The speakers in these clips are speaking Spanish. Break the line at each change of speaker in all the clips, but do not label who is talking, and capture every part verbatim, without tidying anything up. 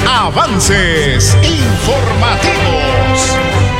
Avances informativos.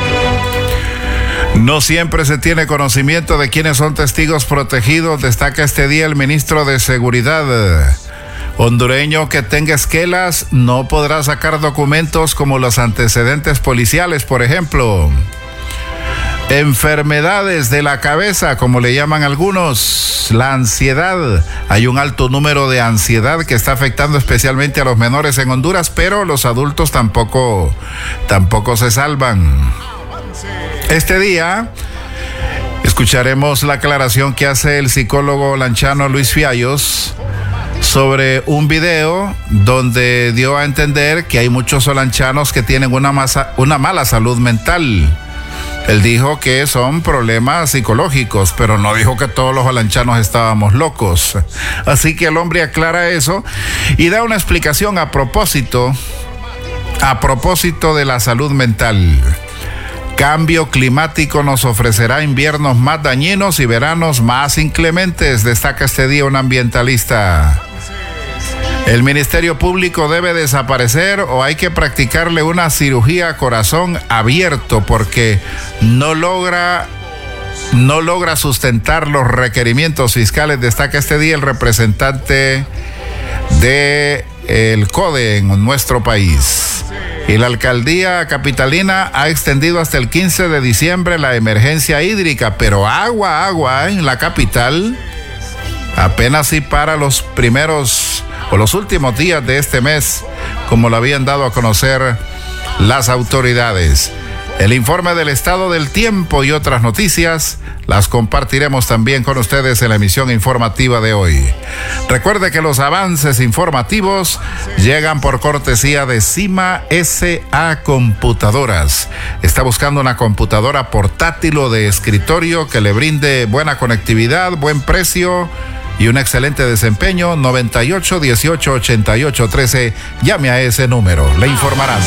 No siempre se tiene conocimiento de quiénes son testigos protegidos, destaca este día el ministro de Seguridad. Hondureño que tenga esquelas no podrá sacar documentos como los antecedentes policiales, por ejemplo. Enfermedades de la cabeza, como le llaman algunos, la ansiedad. Hay un alto número de ansiedad que está afectando especialmente a los menores en Honduras, pero los adultos tampoco, tampoco se salvan. Este día escucharemos la aclaración que hace el psicólogo lanchano Luis Fiallos sobre un video donde dio a entender que hay muchos olanchanos que tienen una, masa, una mala salud mental. Él dijo que son problemas psicológicos, pero no dijo que todos los olanchanos estábamos locos. Así que el hombre aclara eso y da una explicación a propósito, a propósito de la salud mental. Cambio climático nos ofrecerá inviernos más dañinos y veranos más inclementes, destaca este día un ambientalista. El Ministerio Público debe desaparecer o hay que practicarle una cirugía a corazón abierto porque no logra, no logra sustentar los requerimientos fiscales, destaca este día el representante del CODE en nuestro país. Y la alcaldía capitalina ha extendido hasta el quince de diciembre la emergencia hídrica, pero agua, agua en la capital apenas sí para los primeros o los últimos días de este mes, como lo habían dado a conocer las autoridades. El informe del estado del tiempo y otras noticias las compartiremos también con ustedes en la emisión informativa de hoy. Recuerde que los avances informativos llegan por cortesía de Cima S A Computadoras. Está buscando una computadora portátil o de escritorio que le brinde buena conectividad, buen precio y un excelente desempeño. Noventa y ocho, dieciocho, ochenta y ocho, trece. Llame a ese número, le informarán.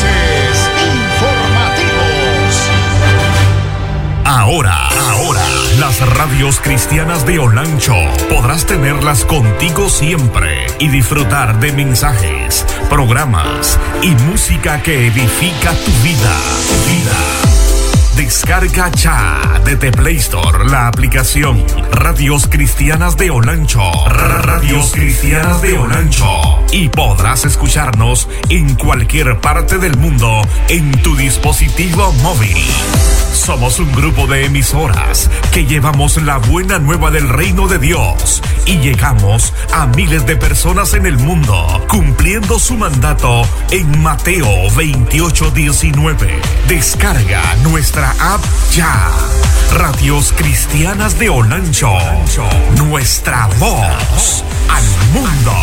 Ahora, ahora, las radios cristianas de Olancho podrás tenerlas contigo siempre y disfrutar de mensajes, programas y música que edifica tu vida, tu vida. Descarga ya desde Play Store la aplicación Radios Cristianas de Olancho. Radios Cristianas de Olancho. Y podrás escucharnos en cualquier parte del mundo en tu dispositivo móvil. Somos un grupo de emisoras que llevamos la buena nueva del reino de Dios y llegamos a miles de personas en el mundo, cumpliendo su mandato en Mateo veintiocho diecinueve. Descarga nuestra app ya. Radios Cristianas de Olancho. Nuestra voz al mundo.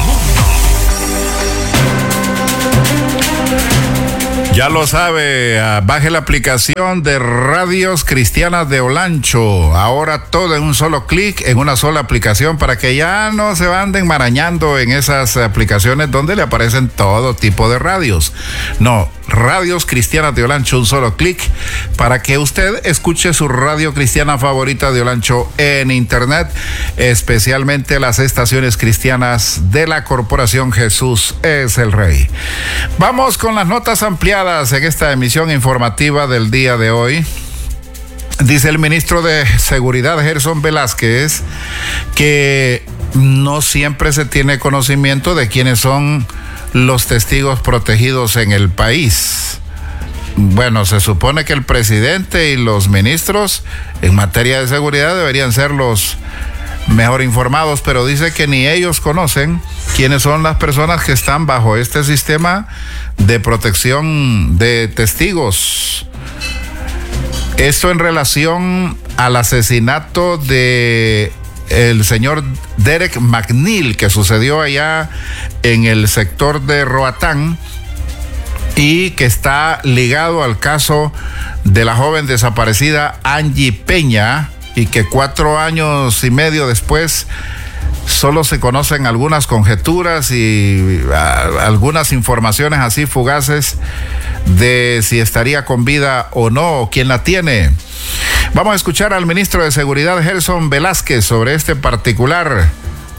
Ya lo sabe, baje la aplicación de Radios Cristianas de Olancho. Ahora todo en un solo clic, en una sola aplicación, para que ya no se anden marañando en esas aplicaciones donde le aparecen todo tipo de radios. No, Radios Cristianas de Olancho, un solo clic, para que usted escuche su radio cristiana favorita de Olancho en internet, especialmente las estaciones cristianas de la Corporación Jesús es el Rey. Vamos con las notas ampliadas en esta emisión informativa del día de hoy. Dice el ministro de Seguridad, Gerson Velázquez, que no siempre se tiene conocimiento de quiénes son los testigos protegidos en el país. Bueno, se supone que el presidente y los ministros en materia de seguridad deberían ser los mejor informados, pero dice que ni ellos conocen quiénes son las personas que están bajo este sistema de protección de testigos. Esto en relación al asesinato de el señor Derek McNeil, que sucedió allá en el sector de Roatán y que está ligado al caso de la joven desaparecida Angie Peña, y que cuatro años y medio después solo se conocen algunas conjeturas y a, algunas informaciones así fugaces de si estaría con vida o no, o quién la tiene. Vamos a escuchar al ministro de Seguridad, Gerson Velázquez, sobre este particular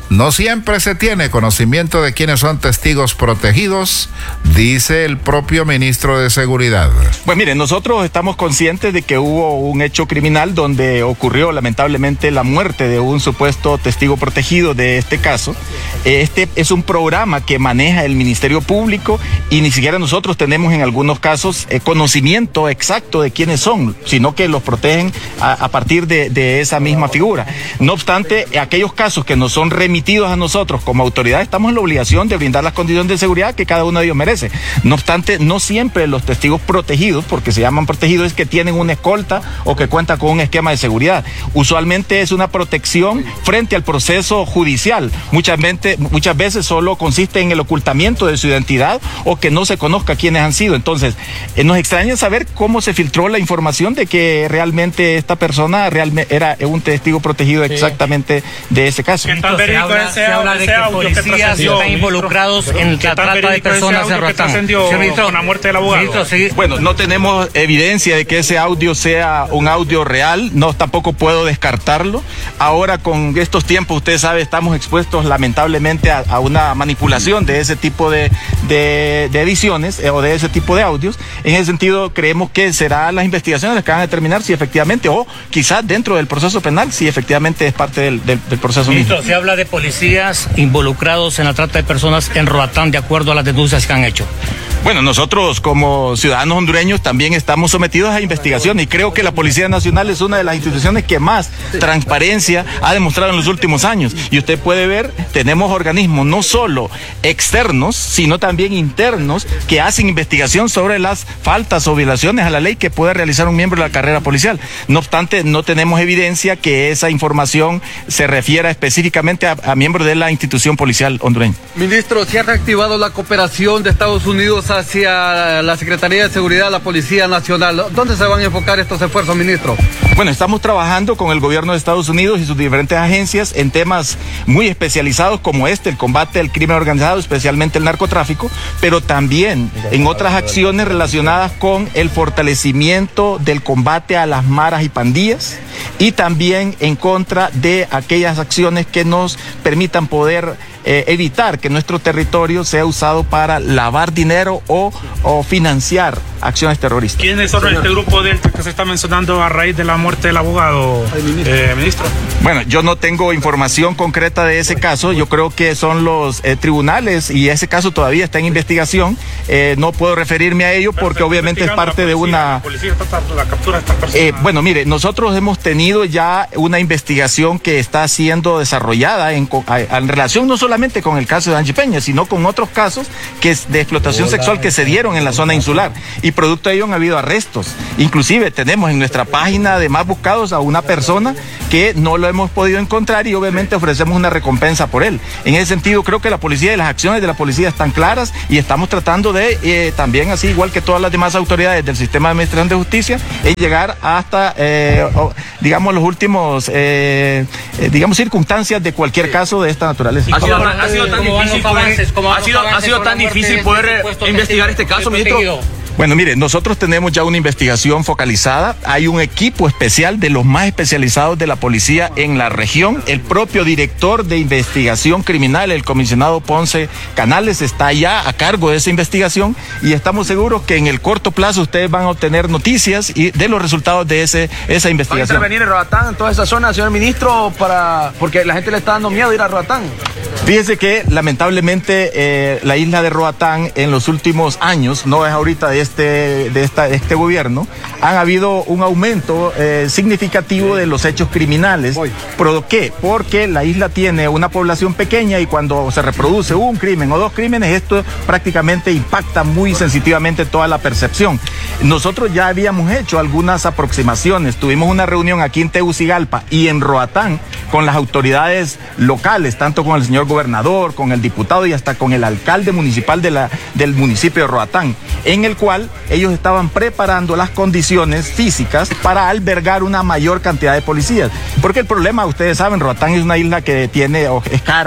no siempre se tiene conocimiento de quiénes son testigos protegidos, dice el propio ministro de Seguridad.
Pues mire, nosotros estamos conscientes de que hubo un hecho criminal donde ocurrió lamentablemente la muerte de un supuesto testigo protegido de este caso. Este es un programa que maneja el Ministerio Público y ni siquiera nosotros tenemos en algunos casos eh, conocimiento exacto de quiénes son, sino que los protegen a, a partir de, de esa misma figura. No obstante, aquellos casos que nos son remitidos a nosotros como autoridad, estamos en la obligación de brindar las condiciones de seguridad que cada uno de ellos merece. No obstante, no siempre los testigos protegidos, porque se llaman protegidos, es que tienen una escolta o que cuentan con un esquema de seguridad. Usualmente es una protección frente al proceso judicial. Muchas veces, muchas veces solo consiste en el ocultamiento de su identidad o que no se conozca quiénes han sido. Entonces, eh, nos extraña saber cómo se filtró la información de que realmente esta persona realmente era un testigo protegido exactamente de ese caso.
¿Qué tan verídico
se habla,
ese,
se habla de
ese
que
audio que
policías
trascendió,
están involucrados en la trata de personas en Roatán?
Con la muerte del abogado.
Ministro, sí.
Bueno, no tenemos evidencia de que ese audio sea un audio real, no tampoco puedo descartarlo. Ahora con estos tiempos, usted sabe, estamos expuestos lamentablemente a, a una manipulación de ese tipo de, de, de ediciones eh, o de ese tipo de audios. En ese sentido, creemos que serán las investigaciones las que van a determinar si efectivamente, o quizás dentro del proceso penal, si efectivamente es parte del, del, del proceso
Ministro,
mismo.
se habla de policías involucrados en la trata de personas en Roatán, de acuerdo a las denuncias que han hecho.
Bueno, nosotros como ciudadanos hondureños también estamos sometidos a investigación y creo que la Policía Nacional es una de las instituciones que más transparencia ha demostrado en los últimos años. Y usted puede ver, tenemos organismos no solo externos, sino también internos que hacen investigación sobre las faltas o violaciones a la ley que puede realizar un miembro de la carrera policial. No obstante, no tenemos evidencia que esa información se refiera específicamente a, a miembros de la institución policial hondureña.
Ministro, ¿se ha reactivado la cooperación de Estados Unidos hacia la Secretaría de Seguridad, la Policía Nacional? ¿Dónde se van a enfocar estos esfuerzos, ministro?
Bueno, estamos trabajando con el gobierno de Estados Unidos y sus diferentes agencias en temas muy especializados como este, el combate al crimen organizado, especialmente el narcotráfico, pero también en otras acciones relacionadas con el fortalecimiento del combate a las maras y pandillas y también en contra de aquellas acciones que nos permitan poder Eh, evitar que nuestro territorio sea usado para lavar dinero o, o financiar acciones terroristas.
¿Quiénes son este grupo Delta que se está mencionando a raíz de la muerte del abogado, eh, ministro?
Bueno, yo no tengo información concreta de ese caso. Yo creo que son los eh, tribunales y ese caso todavía está en investigación. Eh, no puedo referirme a ello porque obviamente es parte de una...
La policía está la captura de estas personas.
Eh, bueno, mire, nosotros hemos tenido ya una investigación que está siendo desarrollada en, en relación no solo solamente con el caso de Angie Peña, sino con otros casos que es de explotación Hola, sexual que se dieron en la zona insular. Y producto de ello han habido arrestos. Inclusive tenemos en nuestra página de Más Buscados a una persona que no lo hemos podido encontrar y obviamente ofrecemos una recompensa por él. En ese sentido, creo que la policía y las acciones de la policía están claras y estamos tratando de, eh, también así igual que todas las demás autoridades del sistema de administración de justicia, es llegar hasta, eh, o, digamos, los últimos, eh, eh, digamos, circunstancias de cualquier caso de esta naturaleza.
Ha sido, ha sido tan difícil poder, ha sido, ha sido tan difícil poder investigar este caso, ministro.
Bueno, mire, nosotros tenemos ya una investigación focalizada. Hay un equipo especial de los más especializados de la policía en la región. El propio director de investigación criminal, el comisionado Ponce Canales, está ya a cargo de esa investigación y estamos seguros que en el corto plazo ustedes van a obtener noticias y de los resultados de ese, esa investigación.
¿Va a intervenir en Roatán, en toda esa zona, señor ministro, para porque la gente le está dando miedo ir a Roatán?
Fíjese que lamentablemente eh, la isla de Roatán en los últimos años, no es ahorita de este, de esta, de este gobierno, han habido un aumento eh, significativo de los hechos criminales. ¿Por qué? Porque la isla tiene una población pequeña y cuando se reproduce un crimen o dos crímenes, esto prácticamente impacta muy sensitivamente toda la percepción. Nosotros ya habíamos hecho algunas aproximaciones, tuvimos una reunión aquí en Tegucigalpa y en Roatán con las autoridades locales, tanto con el señor gobernador, con el diputado y hasta con el alcalde municipal de la, del municipio de Roatán, en el cual ellos estaban preparando las condiciones físicas para albergar una mayor cantidad de policías. Porque el problema, ustedes saben, Roatán es una isla que tiene, es cara,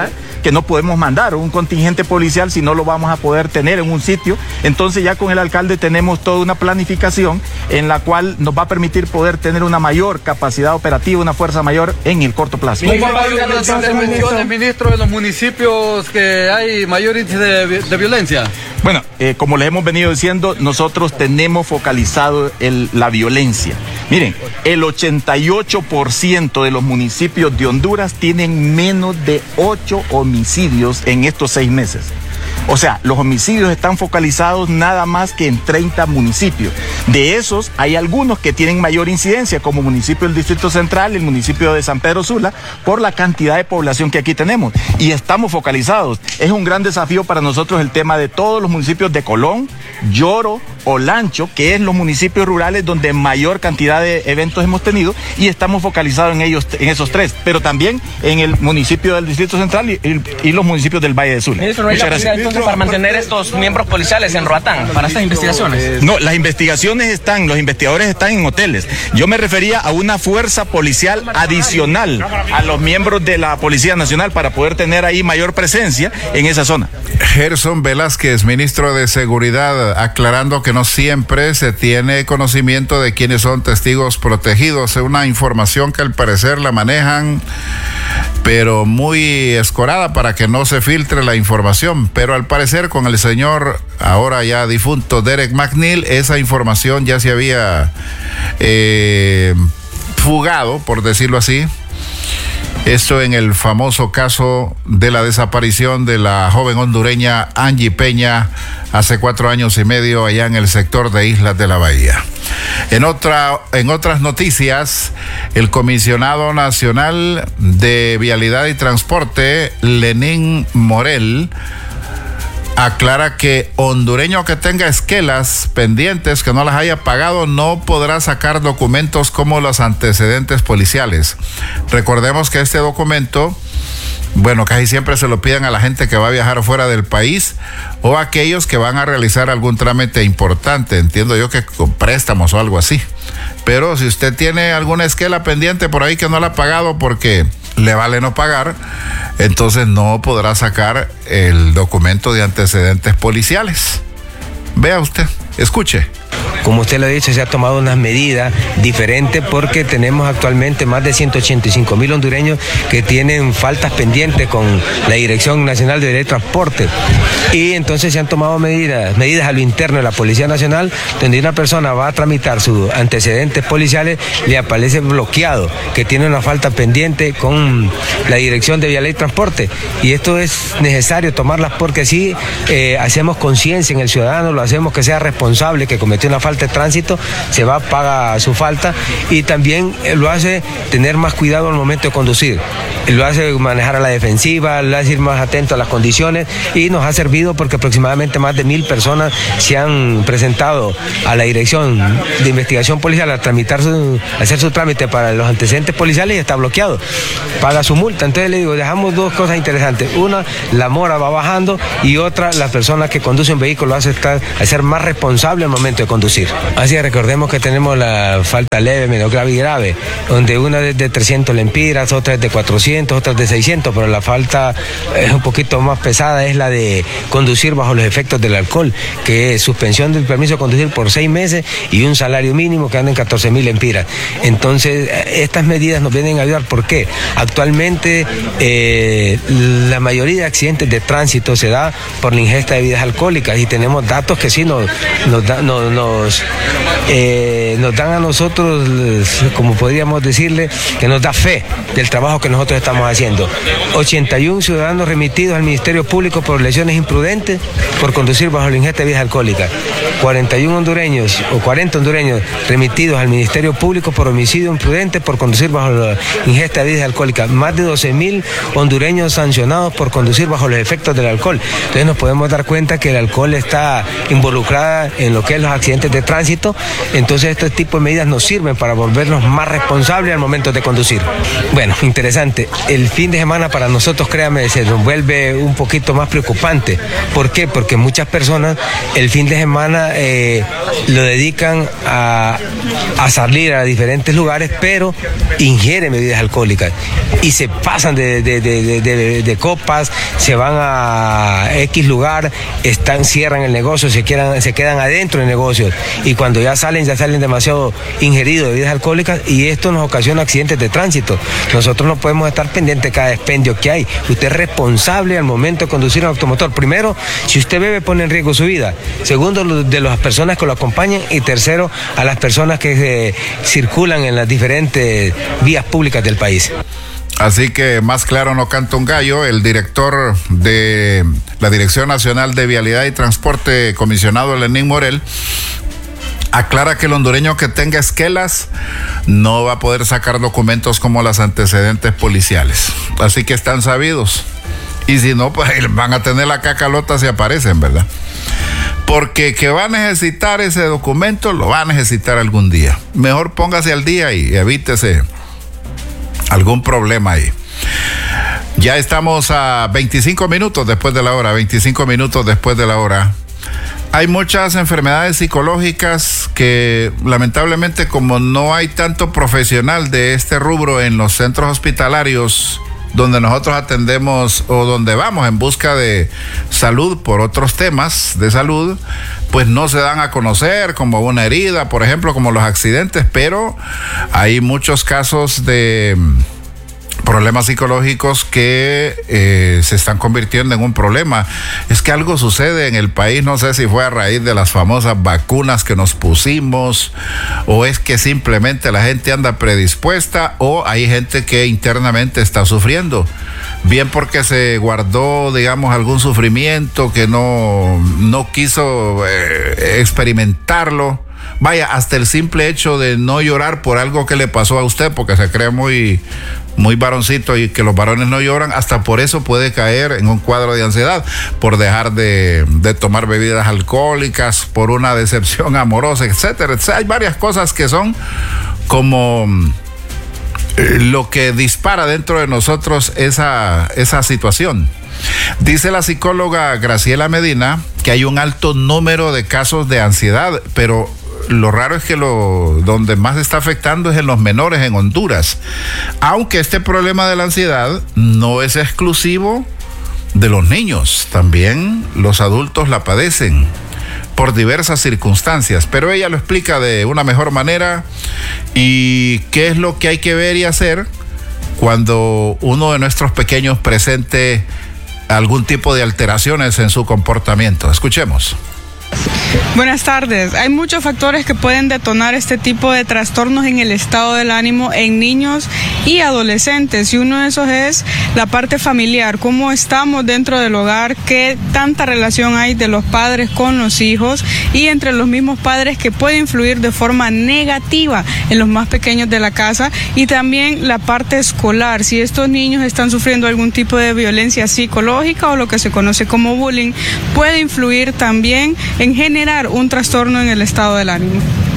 que no podemos mandar un contingente policial si no lo vamos a poder tener en un sitio. Entonces ya con el alcalde tenemos toda una planificación en la cual nos va a permitir poder tener una mayor capacidad operativa, una fuerza mayor en el corto plazo.
¿Cómo va a ayudar las intervenciones, ministro, en los municipios que hay mayor índice de, de violencia?
Bueno, eh, como les hemos venido diciendo, nosotros tenemos focalizado el, la violencia. Miren, el ochenta y ocho por ciento de los municipios de Honduras tienen menos de ocho homicidios en estos seis meses. O sea, los homicidios están focalizados nada más que en treinta municipios. De esos, hay algunos que tienen mayor incidencia, como el municipio del Distrito Central, el municipio de San Pedro Sula, por la cantidad de población que aquí tenemos. Y estamos focalizados. Es un gran desafío para nosotros el tema de todos los municipios de Colón, Lloro, Olancho, que es los municipios rurales donde mayor cantidad de eventos hemos tenido, y estamos focalizados en ellos, en esos tres, pero también en el municipio del Distrito Central y, y, y los municipios del Valle de Sula.
Ministro, ¿no hay la posibilidad entonces para mantener estos miembros policiales en Roatán para estas investigaciones?
No, las investigaciones están, los investigadores están en hoteles. Yo me refería a una fuerza policial adicional a los miembros de la Policía Nacional para poder tener ahí mayor presencia en esa zona.
Gerson Velázquez, ministro de Seguridad, aclarando que no siempre se tiene conocimiento de quiénes son testigos protegidos. Es una información que al parecer la manejan, pero muy escorada para que no se filtre la información. Pero al parecer con el señor, ahora ya difunto, Derek McNeil, esa información ya se había eh, fugado, por decirlo así. Esto en el famoso caso de la desaparición de la joven hondureña Angie Peña hace cuatro años y medio allá en el sector de Islas de la Bahía. En otra, en otras noticias, el comisionado nacional de Vialidad y Transporte, Lenín Morel, aclara que hondureño que tenga esquelas pendientes que no las haya pagado no podrá sacar documentos como los antecedentes policiales. Recordemos que este documento, bueno, casi siempre se lo piden a la gente que va a viajar fuera del país o a aquellos que van a realizar algún trámite importante, entiendo yo que con préstamos o algo así. Pero si usted tiene alguna esquela pendiente por ahí que no la ha pagado porque le vale no pagar, entonces no podrá sacar el documento de antecedentes policiales. Vea usted, escuche.
Como usted lo ha dicho, se ha tomado unas medidas diferentes porque tenemos actualmente más de ciento ochenta y cinco mil hondureños que tienen faltas pendientes con la Dirección Nacional de Vialidad y Transporte. Y entonces se han tomado medidas, medidas a lo interno de la Policía Nacional, donde una persona va a tramitar sus antecedentes policiales, le aparece bloqueado que tiene una falta pendiente con la Dirección de Vialidad y Transporte. Y esto es necesario tomarlas porque así eh, hacemos conciencia en el ciudadano, lo hacemos que sea responsable, que cometió una falta de tránsito, se va, paga su falta, y también lo hace tener más cuidado al momento de conducir, lo hace manejar a la defensiva, lo hace ir más atento a las condiciones, y nos ha servido porque aproximadamente más de mil personas se han presentado a la Dirección de Investigación Policial a tramitar su, a hacer su trámite para los antecedentes policiales y está bloqueado, paga su multa. Entonces le digo, dejamos dos cosas interesantes: una, la mora va bajando, y otra, las personas que conducen vehículos lo hace estar, a ser más responsable al momento de conducir. Así, recordemos que tenemos la falta leve, medio grave y grave, donde una es de trescientos lempiras, otra es de cuatrocientos, otra es de seiscientos, pero la falta es un poquito más pesada, es la de conducir bajo los efectos del alcohol, que es suspensión del permiso de conducir por seis meses y un salario mínimo que anda en catorce mil lempiras. Entonces, estas medidas nos vienen a ayudar. ¿Por qué? Actualmente, eh, la mayoría de accidentes de tránsito se da por la ingesta de bebidas alcohólicas, y tenemos datos que sí nos, nos, da, nos, nos, eh, nos dan a nosotros, como podríamos decirle, que nos da fe del trabajo que nosotros estamos haciendo. ochenta y uno ciudadanos remitidos al Ministerio Público por lesiones imprudentes por conducir bajo la ingesta de bebidas alcohólicas. cuarenta y uno hondureños o cuarenta hondureños remitidos al Ministerio Público por homicidio imprudente por conducir bajo la ingesta de bebidas alcohólicas. Más de doce mil hondureños sancionados por conducir bajo los efectos del alcohol. Entonces nos podemos dar cuenta que el alcohol está involucrada en lo que es los accidentes de tránsito. Entonces este tipo de medidas nos sirven para volvernos más responsables al momento de conducir. Bueno, interesante. El fin de semana para nosotros, créame, se nos vuelve un poquito más preocupante. ¿Por qué? Porque muchas personas el fin de semana eh, lo dedican a, a salir a diferentes lugares, pero ingieren bebidas alcohólicas y se pasan de, de, de, de, de, de copas, se van a X lugar, están, cierran el negocio, se quedan, se quedan adentro del negocio y cuando ya salen, ya salen demasiado ingeridos de bebidas alcohólicas y esto nos ocasiona accidentes de tránsito. Nosotros no podemos estar pendientes de cada expendio que hay. Usted es responsable al momento de conducir un automotor. Primero, si usted bebe, pone en riesgo su vida. Segundo, de las personas que lo acompañan. Y tercero, a las personas que eh, circulan en las diferentes vías públicas del país.
Así que más claro no canta un gallo. El director de la Dirección Nacional de Vialidad y Transporte, comisionado Lenín Morel, aclara que el hondureño que tenga esquelas no va a poder sacar documentos como los antecedentes policiales. Así que están sabidos. Y si no, pues van a tener la cacalota si aparecen, ¿verdad? Porque que va a necesitar ese documento, lo va a necesitar algún día. Mejor póngase al día y evítese algún problema ahí. Ya estamos a veinticinco minutos después de la hora, veinticinco minutos después de la hora. Hay muchas enfermedades psicológicas que lamentablemente, como no hay tanto profesional de este rubro en los centros hospitalarios donde nosotros atendemos o donde vamos en busca de salud por otros temas de salud, pues no se dan a conocer, como una herida, por ejemplo, como los accidentes, pero hay muchos casos de problemas psicológicos que eh, se están convirtiendo en un problema. Es que algo sucede en el país, no sé si fue a raíz de las famosas vacunas que nos pusimos, o es que simplemente la gente anda predispuesta, o hay gente que internamente está sufriendo, bien porque se guardó, digamos, algún sufrimiento que no, no quiso eh, experimentarlo. Vaya, hasta el simple hecho de no llorar por algo que le pasó a usted, porque se cree muy, muy varoncito y que los varones no lloran, hasta por eso puede caer en un cuadro de ansiedad, por dejar de, de tomar bebidas alcohólicas, por una decepción amorosa, etcétera. etcétera. Hay varias cosas que son como eh, lo que dispara dentro de nosotros esa, esa situación. Dice la psicóloga Graciela Medina que hay un alto número de casos de ansiedad, pero lo raro es que lo donde más está afectando es en los menores en Honduras, aunque este problema de la ansiedad no es exclusivo de los niños, también los adultos la padecen por diversas circunstancias, pero ella lo explica de una mejor manera y qué es lo que hay que ver y hacer cuando uno de nuestros pequeños presente algún tipo de alteraciones en su comportamiento. Escuchemos.
Buenas tardes. Hay muchos factores que pueden detonar este tipo de trastornos en el estado del ánimo en niños y adolescentes, y uno de esos es la parte familiar, cómo estamos dentro del hogar, qué tanta relación hay de los padres con los hijos y entre los mismos padres, que puede influir de forma negativa en los más pequeños de la casa, y también la parte escolar, si estos niños están sufriendo algún tipo de violencia psicológica o lo que se conoce como bullying, puede influir también en generar un trastorno en el estado del ánimo.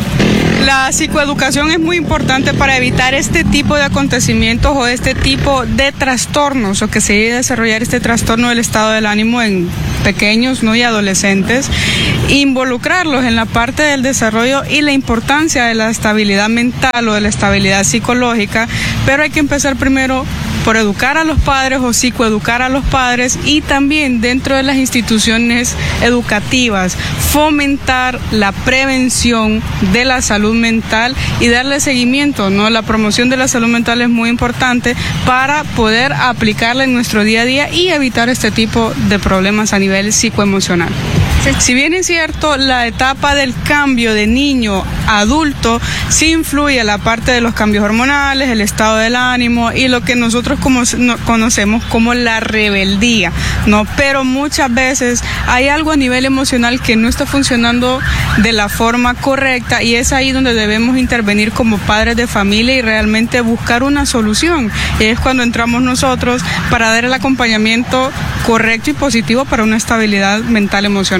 La psicoeducación es muy importante para evitar este tipo de acontecimientos o este tipo de trastornos, o que se llegue a desarrollar este trastorno del estado del ánimo en pequeños, ¿no?, y adolescentes. Involucrarlos en la parte del desarrollo y la importancia de la estabilidad mental o de la estabilidad psicológica, pero hay que empezar primero por educar a los padres o psicoeducar a los padres, y también dentro de las instituciones educativas fomentar la prevención de la salud mental y darle seguimiento, ¿no? La promoción de la salud mental es muy importante para poder aplicarla en nuestro día a día y evitar este tipo de problemas a nivel psicoemocional. Si bien es cierto, la etapa del cambio de niño a adulto sí influye en la parte de los cambios hormonales, el estado del ánimo y lo que nosotros como, no, conocemos como la rebeldía, ¿no? Pero muchas veces hay algo a nivel emocional que no está funcionando de la forma correcta, y es ahí donde debemos intervenir como padres de familia y realmente buscar una solución. Y es cuando entramos nosotros para dar el acompañamiento correcto y positivo para una estabilidad mental emocional.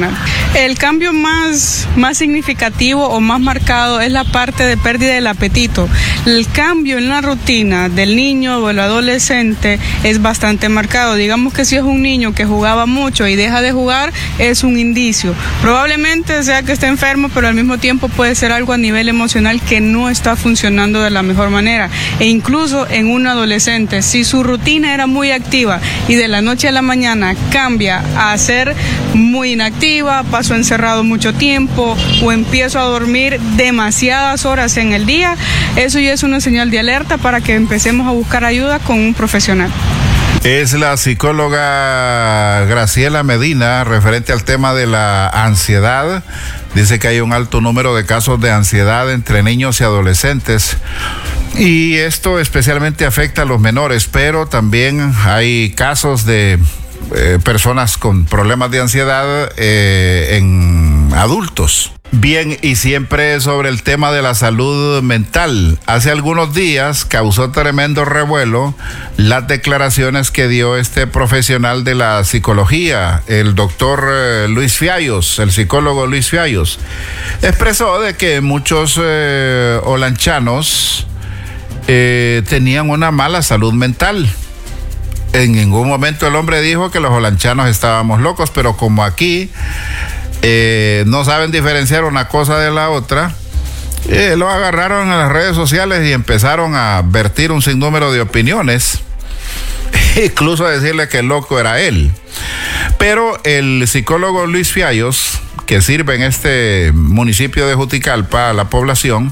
profesional. El cambio más, más significativo o más marcado es la parte de pérdida del apetito. El cambio en la rutina del niño o el adolescente es bastante marcado. Digamos que si es un niño que jugaba mucho y deja de jugar, es un indicio. Probablemente sea que esté enfermo, pero al mismo tiempo puede ser algo a nivel emocional que no está funcionando de la mejor manera. E incluso en un adolescente, si su rutina era muy activa y de la noche a la mañana cambia a ser muy inactiva, paso encerrado mucho tiempo o empiezo a dormir demasiadas horas en el día, eso ya es una señal de alerta para que empecemos a buscar ayuda con un profesional.
Es la psicóloga Graciela Medina, referente al tema de la ansiedad. Dice que hay un alto número de casos de ansiedad entre niños y adolescentes. Y esto especialmente afecta a los menores, pero también hay casos de eh, personas con problemas de ansiedad eh, en adultos. Bien, y siempre sobre el tema de la salud mental. Hace algunos días causó tremendo revuelo las declaraciones que dio este profesional de la psicología, el doctor eh, Luis Fiallos, el psicólogo Luis Fiallos. Expresó de que muchos eh, olanchanos eh, tenían una mala salud mental. En ningún momento el hombre dijo que los olanchanos estábamos locos, pero como aquí Eh, no saben diferenciar una cosa de la otra, eh, lo agarraron en las redes sociales y empezaron a vertir un sinnúmero de opiniones, incluso a decirle que el loco era él. Pero el psicólogo Luis Fiallos, que sirve en este municipio de Juticalpa a la población,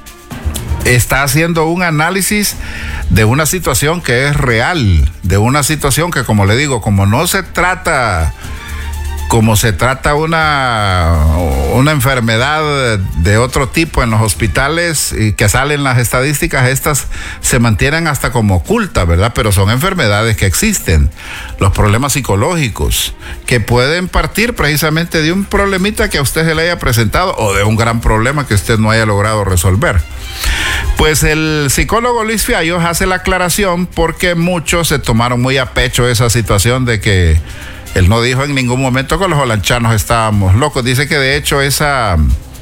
está haciendo un análisis de una situación que es real, de una situación que, como le digo, como no se trata... como se trata una, una enfermedad de otro tipo en los hospitales y que salen las estadísticas, estas se mantienen hasta como ocultas, ¿verdad? Pero son enfermedades que existen, los problemas psicológicos, que pueden partir precisamente de un problemita que a usted se le haya presentado o de un gran problema que usted no haya logrado resolver. Pues el psicólogo Luis Fiallos hace la aclaración porque muchos se tomaron muy a pecho esa situación de que él no dijo en ningún momento que los olanchanos estábamos locos. Dice que de hecho esa,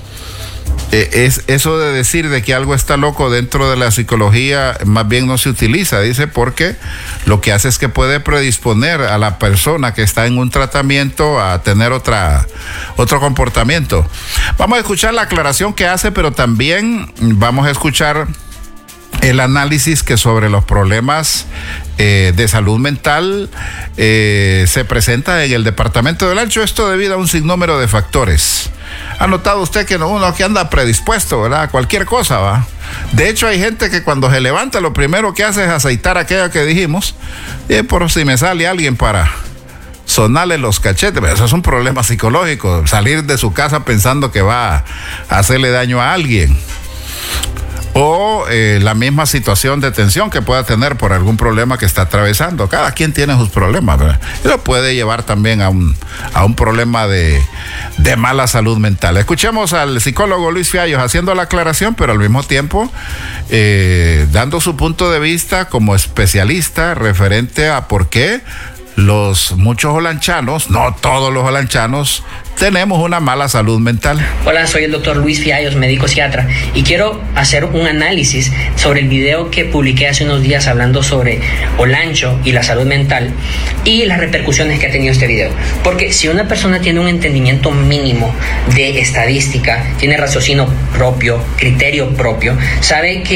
eh, es, eso de decir de que algo está loco dentro de la psicología más bien no se utiliza. Dice porque lo que hace es que puede predisponer a la persona que está en un tratamiento a tener otra, otro comportamiento. Vamos a escuchar la aclaración que hace, pero también vamos a escuchar el análisis que sobre los problemas eh, de salud mental eh, se presenta en el departamento del Olancho. Esto debido a un sinnúmero de factores. Ha notado usted que uno que anda predispuesto, ¿verdad? A cualquier cosa, ¿va? De hecho, hay gente que cuando se levanta lo primero que hace es aceitar aquello que dijimos. Y por si me sale alguien para sonarle los cachetes, pero eso es un problema psicológico. Salir de su casa pensando que va a hacerle daño a alguien. O eh, la misma situación de tensión que pueda tener por algún problema que está atravesando. Cada quien tiene sus problemas, ¿verdad? Eso puede llevar también a un, a un problema de, de mala salud mental. Escuchemos al psicólogo Luis Fiallos haciendo la aclaración, pero al mismo tiempo eh, dando su punto de vista como especialista referente a por qué los muchos olanchanos, no todos los olanchanos, tenemos una mala salud mental.
Hola, soy el doctor Luis Fiallos, médico psiquiatra, y quiero hacer un análisis sobre el video que publiqué hace unos días hablando sobre Olancho y la salud mental y las repercusiones que ha tenido este video. Porque si una persona tiene un entendimiento mínimo de estadística, tiene raciocinio propio, criterio propio, sabe que